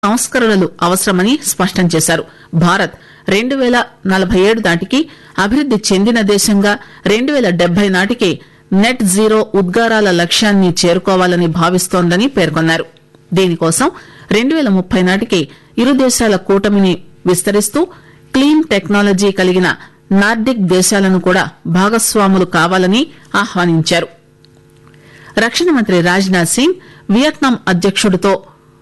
సంస్కరణలు అవసరమని స్పష్టం చేశారు. భారత్ 2047 నాటికి అభివృద్ది చెందిన దేశంగా 2070 నాటికి నెట్ జీరో ఉద్గారాల లక్ష్యాన్ని చేరుకోవాలని భావిస్తోందని పేర్కొన్నారు. దీనికోసం 2030 నాటికి ఇరు దేశాల కూటమిని విస్తరిస్తూ క్లీన్ టెక్నాలజీ కలిగిన నార్డిక్ దేశాలను కూడా భాగస్వాములు కావాలని ఆహ్వానించారు. రక్షణ మంత్రి రాజ్ నాథ్ సింగ్ వియత్నాం అధ్యకుడితో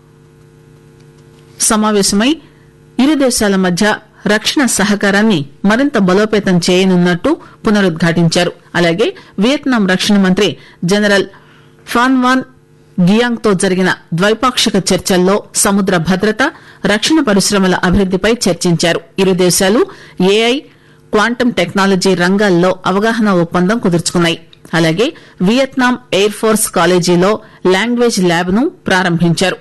సమావేశమై ఇరు దేశాల మధ్య రక్షణ సహకారాన్ని మరింత బలోపేతం చేయనున్నట్టు పునరుద్ఘాటించారు. అలాగే వియత్నాం రక్షణ మంత్రి జనరల్ ఫాన్ వాన్ గియాంగ్ తో జరిగిన ద్వైపాక్షిక చర్చల్లో సముద్ర భద్రత, రక్షణ పరిశ్రమల అభివృద్దిపై చర్చించారు. ఇరు దేశాలు ఏఐ, క్వాంటం టెక్నాలజీ రంగాల్లో అవగాహన ఒప్పందం కుదుర్చుకున్నాయి. అలాగే వియత్నాం ఎయిర్ ఫోర్స్ కాలేజీలో లాంగ్వేజ్ ల్యాబ్ ను ప్రారంభించారు.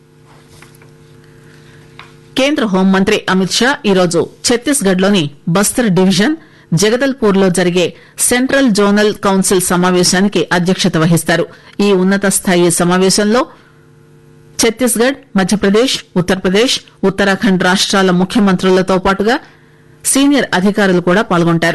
కేంద్ర హోంమంత్రి అమిత్ షా ఈరోజు ఛత్తీస్గఢ్ లోని బస్తర్ డివిజన్ జగదల్పూర్ లో జరిగే సెంట్రల్ జోనల్ కౌన్సిల్ సమావేశానికి అధ్యక్షత వహిస్తారు. ఈ ఉన్నత స్థాయి సమావేశంలో ఛత్తీస్గఢ్, మధ్యప్రదేశ్, ఉత్తరప్రదేశ్, ఉత్తరాఖండ్ రాష్టాల ముఖ్యమంత్రులతో పాటుగా సీనియర్ అధికారులు కూడా పాల్గొంటారు.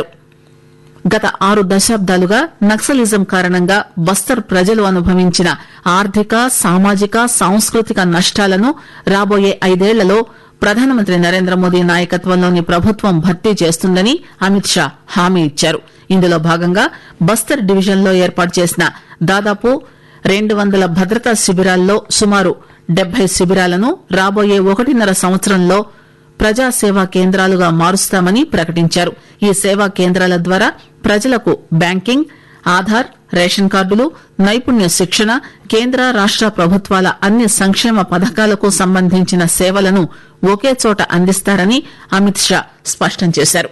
గత 6 దశాబ్దాలుగా నక్సలిజం కారణంగా బస్తర్ ప్రజలు అనుభవించిన ఆర్థిక, సామాజిక, సాంస్కృతిక నష్టాలను రాబోయే 5 ఏళ్లలో ప్రధానమంత్రి నరేంద్ర మోదీ నాయకత్వంలోని ప్రభుత్వం భర్తీ చేస్తుందని అమిత్ షా హామీ ఇచ్చారు. ఇందులో భాగంగా బస్తర్ డివిజన్ లో ఏర్పాటు చేసిన దాదాపు 200 భద్రతా శిబిరాల్లో సుమారు 70 శిబిరాలను రాబోయే 1.5 సంవత్సరంలో ప్రజాసేవా కేంద్రాలుగా మారుస్తామని ప్రకటించారు. ఈ సేవా కేంద్రాల ద్వారా ప్రజలకు బ్యాంకింగ్, ఆధార్, రేషన్ కార్డులు, నైపుణ్య శిక్షణ, కేంద్ర రాష్ట ప్రభుత్వాల అన్ని సంక్షేమ పథకాలకు సంబంధించిన సేవలను ఒకే చోట అందిస్తారని అమిత్ షా స్పష్టం చేశారు.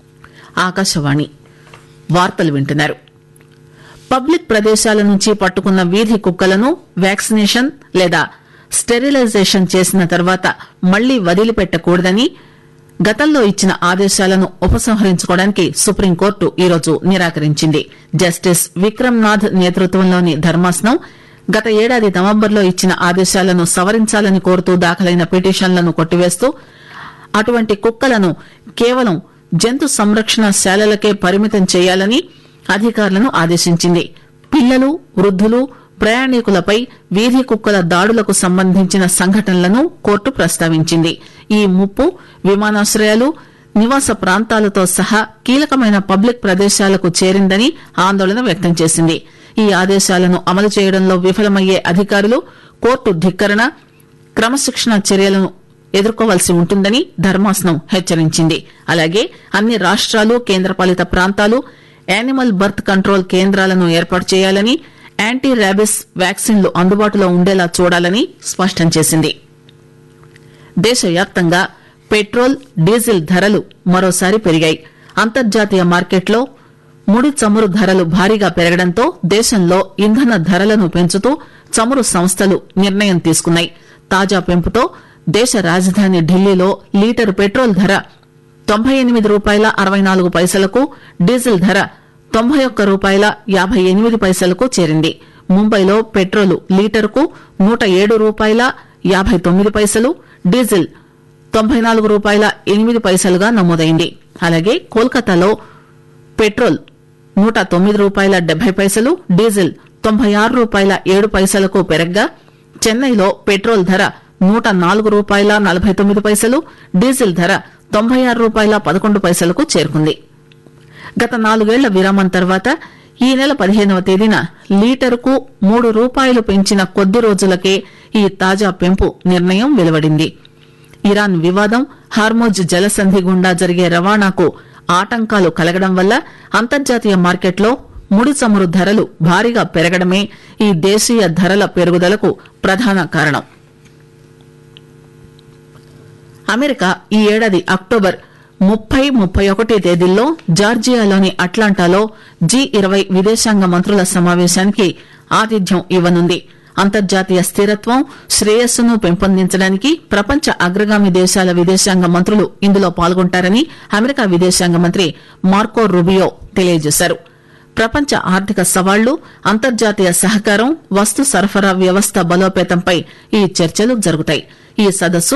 ఆకాశవాణి వార్తలు వింటున్నారు. పబ్లిక్ ప్రదేశాల నుంచి పట్టుకున్న వీధి కుక్కలను వ్యాక్సినేషన్ లేదా స్టెరిలైజేషన్ చేసిన తర్వాత మళ్లీ వదిలిపెట్టకూడదని గతంలో ఇచ్చిన ఆదేశాలను ఉపసంహరించుకోవడానికి సుప్రీంకోర్టు ఈరోజు నిరాకరించింది. జస్టిస్ విక్రమ్ నాథ్ నేతృత్వంలోని ధర్మాసనం గత ఏడాది నవంబర్లో ఇచ్చిన ఆదేశాలను సవరించాలని కోరుతూ దాఖలైన పిటిషన్లను కొట్టివేస్తూ అటువంటి కుక్కలను కేవలం జంతు సంరక్షణశాలలకే పరిమితం చేయాలని అధికారులను ఆదేశించింది. పిల్లలు, వృద్దులు, ప్రయాణికులపై వీధి కుక్కల దాడులకు సంబంధించిన సంఘటనలను కోర్టు ప్రస్తావించింది. ఈ ముప్పు విమానాశ్రయాలు, నివాస ప్రాంతాలతో సహా కీలకమైన పబ్లిక్ ప్రదేశాలకు చేరిందని ఆందోళన వ్యక్తం చేసింది. ఈ ఆదేశాలను అమలు చేయడంలో విఫలమయ్యే అధికారులు కోర్టు ధిక్కరణ, క్రమశిక్షణ చర్యలను ఎదుర్కోవాల్సి ఉంటుందని ధర్మాసనం హెచ్చరించింది. అలాగే అన్ని రాష్ట్రాలు, కేంద్రపాలిత ప్రాంతాలు యానిమల్ బర్త్ కంట్రోల్ కేంద్రాలను ఏర్పాటు చేయాలని, యాంటీ ర్యాబిస్ వ్యాక్సిన్లు అందుబాటులో ఉండేలా చూడాలని స్పష్టం చేసింది. దేశవ్యాప్తంగా పెట్రోల్, డీజిల్ ధరలు మరోసారి పెరిగాయి. అంతర్జాతీయ మార్కెట్లో ముడి చమురు ధరలు భారీగా పెరగడంతో దేశంలో ఇంధన ధరలను పెంచుతూ చమురు సంస్థలు నిర్ణయం తీసుకున్నాయి. తాజా పెంపుతో దేశ రాజధాని ఢిల్లీలో లీటరు పెట్రోల్ ధర $98.64, డీజిల్ ధర $91.58 చేరింది. ముంబైలో పెట్రోల్ లీటరుకు $107.59, డీజిల్ $94.08 నమోదైంది. అలాగే కోల్కతాలో పెట్రోల్ $109.70, డీజిల్ $96.07 పెరగ్గా చెన్నైలో పెట్రోల్ ధర $104.49, డీజిల్ ధర $96.11 చేరుకుంది. గత 4 ఏళ్ల విరామం తర్వాత ఈ నెల 15వ తేదీన లీటరుకు ₹3 పెంచిన కొద్ది రోజులకే ఈ తాజా పెంపు నిర్ణయం వెలువడింది. ఇరాన్ వివాదం, హార్మోజ్ జలసంధి గుండా జరిగే రవాణాకు ఆటంకాలు కలగడం వల్ల అంతర్జాతీయ మార్కెట్లో ముడి చమురు ధరలు భారీగా పెరగడమే ఈ దేశీయ ధరల పెరుగుదలకు ప్రధాన కారణం. అమెరికా ఈ ఏడాది అక్టోబర్ 30-31 తేదీల్లో జార్జియాలోని అట్లాంటాలో G20 విదేశాంగ మంత్రుల సమావేశానికి ఆతిథ్యం ఇవ్వనుంది. అంతర్జాతీయ స్థిరత్వం, శ్రేయస్సును పెంపొందించడానికి ప్రపంచ అగ్రగామి దేశాల విదేశాంగ మంత్రులు ఇందులో పాల్గొంటారని అమెరికా విదేశాంగ మంత్రి మార్కో రూబియో తెలియజేశారు. ప్రపంచ ఆర్థిక సవాళ్లు, అంతర్జాతీయ సహకారం, వస్తు సరఫరా వ్యవస్థ బలోపేతంపై ఈ చర్చలు జరుగుతాయి. ఈ సదస్సు